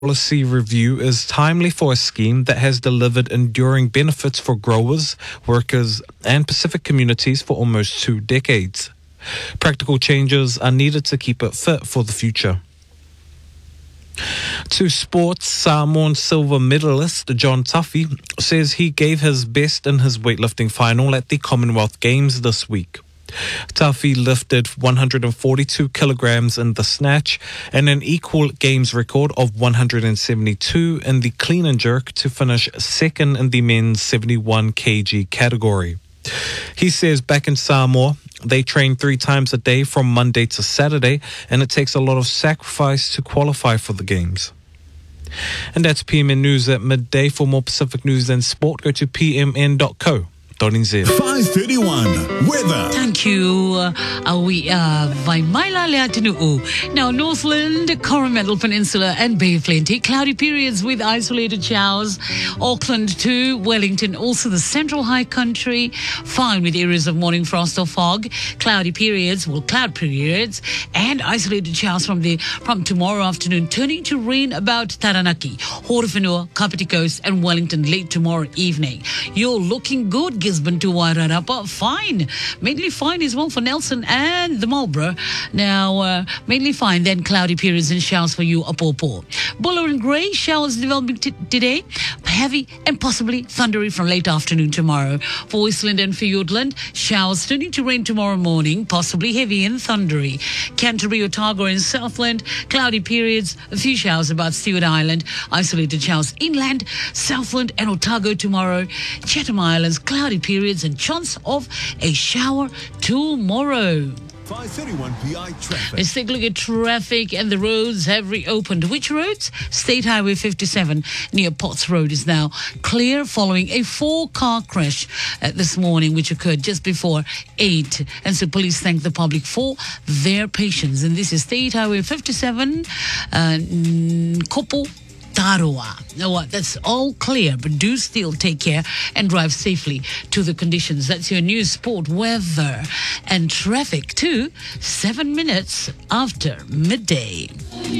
Policy review is timely for a scheme that has delivered enduring benefits for growers, workers, and Pacific communities for almost 2 decades. Practical changes are needed to keep it fit for the future. To sports, Samoan silver medalist John Tuffy says he gave his best in his weightlifting final at the Commonwealth Games this week. Tuffy lifted 142 kilograms in the snatch and an equal games record of 172 in the clean and jerk to finish second in the men's 71 kg category. He says back in Samoa, they train 3 times a day from Monday to Saturday, and it takes a lot of sacrifice to qualify for the games. And that's PMN News at midday. For more Pacific news and sport, go to pmn.co. 5:31 weather. Thank you. We are Vaimaila Leatinuu. Now, Northland, Coromandel Peninsula and Bay of Plenty, cloudy periods with isolated showers. Auckland to Wellington, also the central high country, fine with areas of morning frost or fog. Cloud periods, and isolated showers from tomorrow afternoon, turning to rain about Taranaki, Horowhenua, Kapiti Coast and Wellington late tomorrow evening. You're looking good, Gisborne to Wairarapa, fine. Mainly fine as well for Nelson and the Marlborough. Now, mainly fine, then cloudy periods and showers for you, Apopo. Buller and Grey, showers developing today, heavy and possibly thundery from late afternoon tomorrow. For Eastland and Fiordland, showers turning to rain tomorrow morning, possibly heavy and thundery. Canterbury, Otago and Southland, cloudy periods, a few showers about Stewart Island, isolated showers inland, Southland and Otago tomorrow. Chatham Islands, cloudy periods and chance of a shower tomorrow. 5:31 PI traffic. Let's take a look at traffic, and the roads have reopened. Which roads? State Highway 57 near Potts Road is now clear following a 4-car crash this morning, which occurred just before 8. And so police thank the public for their patience. And this is State Highway 57, Kopo Taroa. Now what? That's all clear, but do still take care and drive safely to the conditions. That's your news, sport, weather, and traffic too. 7 minutes after midday.